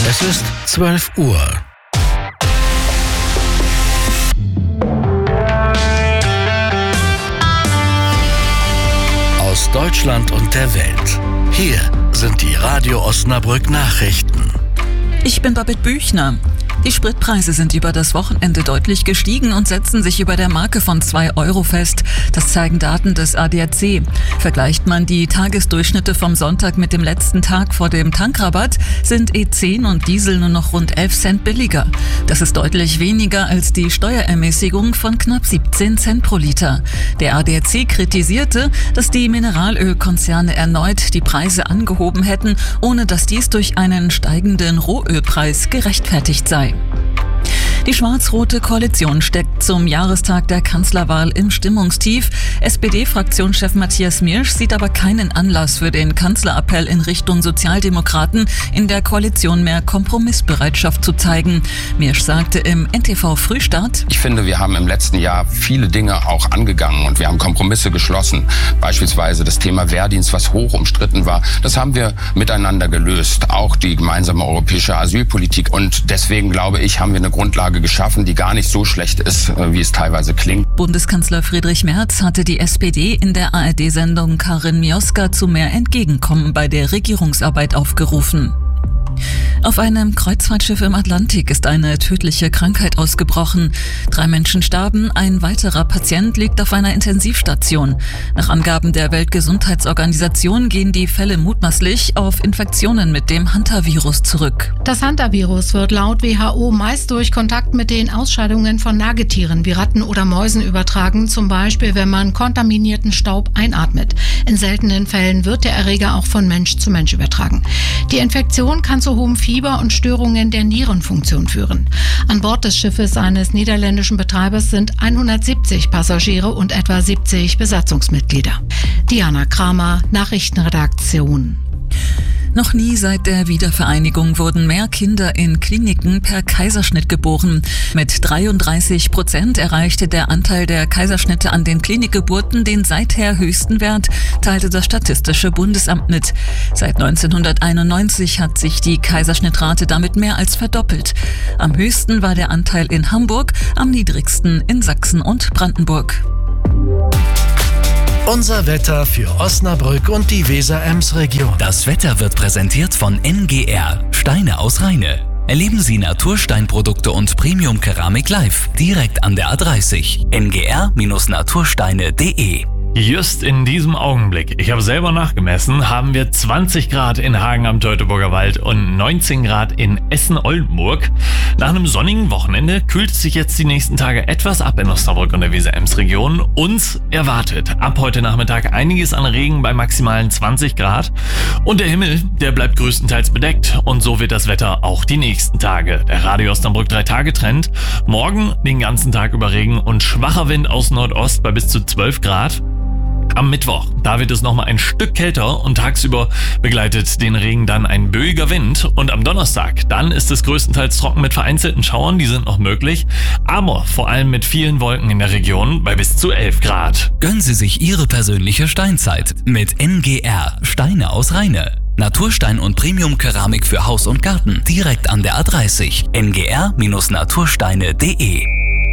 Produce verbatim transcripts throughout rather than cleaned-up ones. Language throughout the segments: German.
Es ist zwölf Uhr. Aus Deutschland und der Welt. Hier sind die Radio Osnabrück Nachrichten. Ich bin Babette Büchner. Die Spritpreise sind über das Wochenende deutlich gestiegen und setzen sich über der Marke von zwei Euro fest. Das zeigen Daten des A D A C. Vergleicht man die Tagesdurchschnitte vom Sonntag mit dem letzten Tag vor dem Tankrabatt, sind E zehn und Diesel nur noch rund elf Cent billiger. Das ist deutlich weniger als die Steuerermäßigung von knapp siebzehn Cent pro Liter. Der A D A C kritisierte, dass die Mineralölkonzerne erneut die Preise angehoben hätten, ohne dass dies durch einen steigenden Rohölpreis gerechtfertigt sei. Die schwarz-rote Koalition steckt zum Jahrestag der Kanzlerwahl im Stimmungstief. S P D-Fraktionschef Matthias Miersch sieht aber keinen Anlass für den Kanzlerappell in Richtung Sozialdemokraten, in der Koalition mehr Kompromissbereitschaft zu zeigen. Miersch sagte im N T V Frühstart: Ich finde, wir haben im letzten Jahr viele Dinge auch angegangen und wir haben Kompromisse geschlossen. Beispielsweise das Thema Wehrdienst, was hoch umstritten war. Das haben wir miteinander gelöst. Auch die gemeinsame europäische Asylpolitik. Und deswegen, glaube ich, haben wir eine Grundlage geschaffen, die gar nicht so schlecht ist, wie es teilweise klingt. Bundeskanzler Friedrich Merz hatte die S P D in der A R D-Sendung Karin Mioska zu mehr Entgegenkommen bei der Regierungsarbeit aufgerufen. Auf einem Kreuzfahrtschiff im Atlantik ist eine tödliche Krankheit ausgebrochen. Drei Menschen starben, ein weiterer Patient liegt auf einer Intensivstation. Nach Angaben der Weltgesundheitsorganisation gehen die Fälle mutmaßlich auf Infektionen mit dem Hantavirus zurück. Das Hantavirus wird laut W H O meist durch Kontakt mit den Ausscheidungen von Nagetieren wie Ratten oder Mäusen übertragen, zum Beispiel wenn man kontaminierten Staub einatmet. In seltenen Fällen wird der Erreger auch von Mensch zu Mensch übertragen. Die Infektion kann zu hohem Fieber und Störungen der Nierenfunktion führen. An Bord des Schiffes eines niederländischen Betreibers sind hundertsiebzig Passagiere und etwa siebzig Besatzungsmitglieder. Diana Kramer, Nachrichtenredaktion. Noch nie seit der Wiedervereinigung wurden mehr Kinder in Kliniken per Kaiserschnitt geboren. Mit dreiunddreißig Prozent erreichte der Anteil der Kaiserschnitte an den Klinikgeburten den seither höchsten Wert, teilte das Statistische Bundesamt mit. Seit neunzehnhunderteinundneunzig hat sich die Kaiserschnittrate damit mehr als verdoppelt. Am höchsten war der Anteil in Hamburg, am niedrigsten in Sachsen und Brandenburg. Unser Wetter für Osnabrück und die Weser-Ems-Region. Das Wetter wird präsentiert von N G R, Steine aus Rheine. Erleben Sie Natursteinprodukte und Premium-Keramik live, direkt an der A dreißig. n g r natursteine punkt d e. Just in diesem Augenblick, ich habe selber nachgemessen, haben wir zwanzig Grad in Hagen am Teutoburger Wald und neunzehn Grad in Essen-Oldenburg. Nach einem sonnigen Wochenende kühlt es sich jetzt die nächsten Tage etwas ab in Osnabrück und der Weser-Ems-Region. Uns erwartet ab heute Nachmittag einiges an Regen bei maximalen zwanzig Grad. Und der Himmel, der bleibt größtenteils bedeckt. Und so wird das Wetter auch die nächsten Tage. Der Radio Osnabrück drei Tage Trend. Morgen den ganzen Tag über Regen und schwacher Wind aus Nordost bei bis zu zwölf Grad. Am Mittwoch, da wird es nochmal ein Stück kälter und tagsüber begleitet den Regen dann ein böiger Wind. Und am Donnerstag, dann ist es größtenteils trocken mit vereinzelten Schauern, die sind noch möglich, aber vor allem mit vielen Wolken in der Region bei bis zu elf Grad. Gönnen Sie sich Ihre persönliche Steinzeit mit N G R, Steine aus Rheine. Naturstein und Premium-Keramik für Haus und Garten, direkt an der A dreißig. n g r natursteine punkt d e.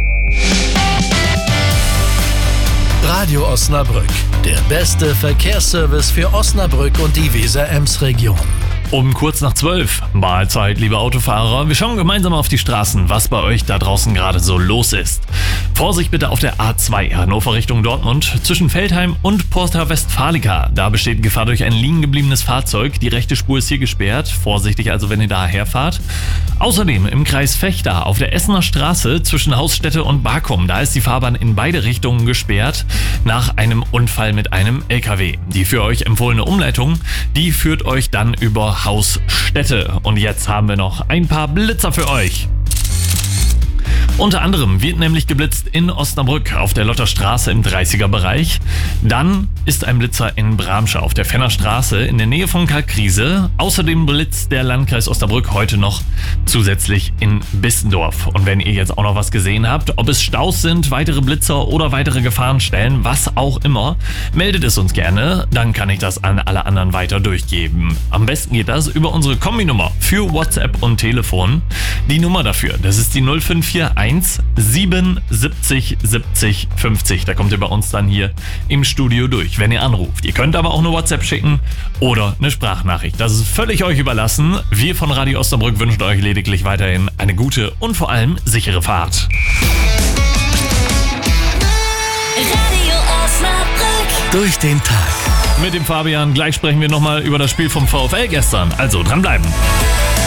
Radio Osnabrück, der beste Verkehrsservice für Osnabrück und die Weser-Ems-Region. Um kurz nach zwölf, Mahlzeit, liebe Autofahrer. Wir schauen gemeinsam auf die Straßen, was bei euch da draußen gerade so los ist. Vorsicht bitte auf der A zwei, Hannover Richtung Dortmund, zwischen Feldheim und Porta Westfalica. Da besteht Gefahr durch ein liegen gebliebenes Fahrzeug. Die rechte Spur ist hier gesperrt. Vorsichtig also, wenn ihr da herfahrt. Außerdem im Kreis Vechta auf der Essener Straße zwischen Hausstätte und Barkum. Da ist die Fahrbahn in beide Richtungen gesperrt nach einem Unfall mit einem L K W. Die für euch empfohlene Umleitung, die führt euch dann über Hausstätte. Und jetzt haben wir noch ein paar Blitzer für euch. Unter anderem wird nämlich geblitzt in Osnabrück auf der Lotterstraße im dreißiger Bereich. Dann ist ein Blitzer in Bramsche auf der Fenner Straße in der Nähe von Kalkriese. Außerdem blitzt der Landkreis Osnabrück heute noch zusätzlich in Bissendorf. Und wenn ihr jetzt auch noch was gesehen habt, ob es Staus sind, weitere Blitzer oder weitere Gefahrenstellen, was auch immer, meldet es uns gerne, dann kann ich das an alle anderen weiter durchgeben. Am besten geht das über unsere Kombinummer für WhatsApp und Telefon. Die Nummer dafür, das ist die null fünf vier eins sieben siebzig siebzig fünfzig. Da kommt ihr bei uns dann hier im Studio durch, wenn ihr anruft. Ihr könnt aber auch eine WhatsApp schicken oder eine Sprachnachricht. Das ist völlig euch überlassen. Wir von Radio Osnabrück wünschen euch lediglich weiterhin eine gute und vor allem sichere Fahrt. Radio Osnabrück. Durch den Tag. Mit dem Fabian. Gleich sprechen wir nochmal über das Spiel vom VfL gestern. Also dranbleiben.